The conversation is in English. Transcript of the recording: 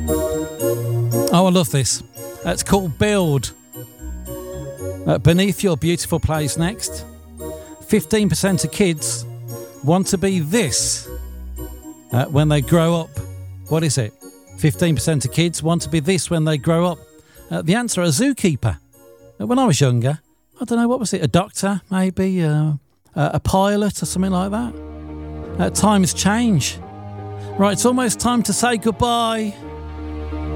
Oh, I love this. It's called Build. Beneath Your Beautiful Place next. 15% of kids want to be this when they grow up. What is it? 15% of kids want to be this when they grow up. The answer, a zookeeper. When I was younger, I don't know, what was it? A doctor, maybe? A pilot or something like that? Times change. Right, it's almost time to say goodbye.